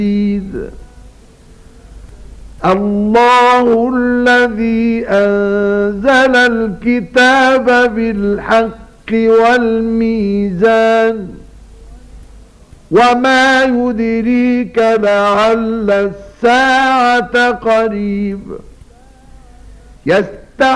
الله الذي أنزل الكتاب بالحق والميزان وما يدريك لعل الساعة قريب